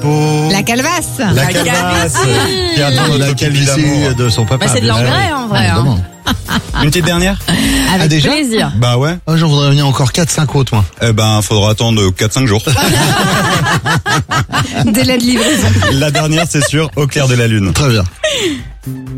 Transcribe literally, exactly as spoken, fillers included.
pot. La calebasse. La, la calebasse. Qui attend la calvitie de son papa. Bah, c'est de l'engrais en vrai. Ah, Hein. Une petite dernière? Avec ah, déjà plaisir. Bah ouais. Oh, j'en voudrais venir encore quatre cinq autres, moi. Eh ben, faudra attendre quatre cinq jours. Délai de livraison. La dernière, c'est sûr, au clair de la lune. Très bien.